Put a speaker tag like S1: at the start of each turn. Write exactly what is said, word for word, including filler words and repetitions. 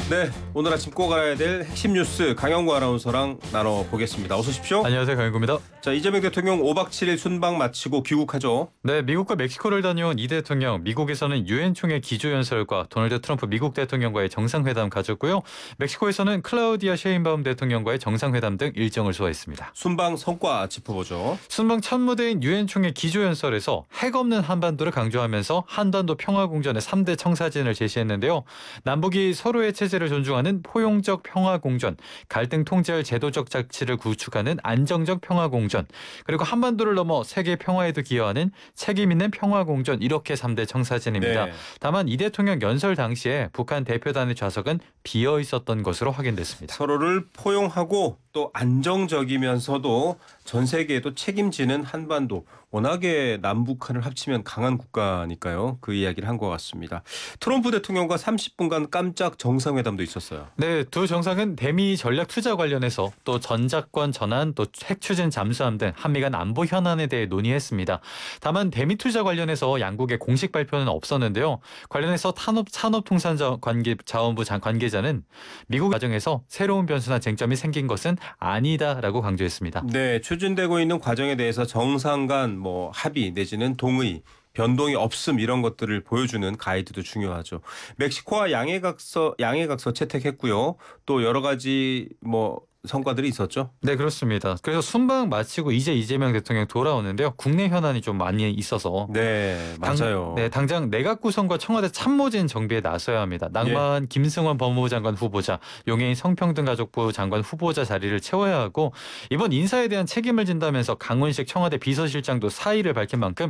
S1: 네, 오늘 아침 꼭 알아야 될 핵심 뉴스 강영구 아나운서랑 나눠보겠습니다. 어서 오십시오.
S2: 안녕하세요, 강영구입니다.
S1: 자, 이재명 대통령 오박 칠일 순방 마치고 귀국하죠.
S2: 네, 미국과 멕시코를 다녀온 이 대통령, 미국에서는 유엔 총회 기조연설과 도널드 트럼프 미국 대통령과의 정상회담 가졌고요. 멕시코에서는 클라우디아 셰인바움 대통령과의 정상회담 등 일정을 소화했습니다.
S1: 순방 성과 짚어보죠.
S2: 순방 첫 무대인 유엔 총회 기조연설에서 핵 없는 한반도를 강조하면서 한반도 평화공전의 삼 대 청사진을 제시했는데요. 남북이 서로의 체제를 존중하는 포용적 평화공전, 갈등 통제할 제도적 자치를 구축하는 안정적 평화공전, 그리고 한반도를 넘어 세계 평화에도 기여하는 책임 있는 평화공전, 이렇게 삼 대 청사진입니다.
S1: 네.
S2: 다만 이 대통령 연설 당시에 북한 대표단의 좌석은 비어 있었던 것으로 확인됐습니다.
S1: 서로를 포용하고 또 안정적이면서도 전 세계에도 책임지는 한반도. 워낙에 남북한을 합치면 강한 국가니까요. 그 이야기를 한 것 같습니다. 트럼프 대통령과 삼십 분간 깜짝 정상회담도 있었어요.
S2: 네, 두 정상은 대미 전략 투자 관련해서 또 전작권 전환, 또 핵 추진 잠수함 등 한미 간 안보 현안에 대해 논의했습니다. 다만 대미 투자 관련해서 양국의 공식 발표는 없었는데요. 관련해서 탄업, 산업통상관계자원부 관계자는 미국 과정에서 새로운 변수나 쟁점이 생긴 것은 아니다라고 강조했습니다.
S1: 네, 추진되고 있는 과정에 대해서 정상 간 뭐 합의 내지는 동의, 변동이 없음 이런 것들을 보여주는 가이드도 중요하죠. 멕시코와 양해각서 양해각서 채택했고요. 또 여러 가지 뭐 성과들이 있었죠.
S2: 네, 그렇습니다. 그래서 순방 마치고 이제 이재명 대통령 돌아오는데요. 국내 현안이 좀 많이 있어서
S1: 네, 맞아요.
S2: 당, 네, 당장 내각 구성과 청와대 참모진 정비에 나서야 합니다. 낭만 예. 김승원 법무부 장관 후보자, 용해인 성평등가족부 장관 후보자 자리를 채워야 하고, 이번 인사에 대한 책임을 진다면서 강훈식 청와대 비서실장도 사의를 밝힌 만큼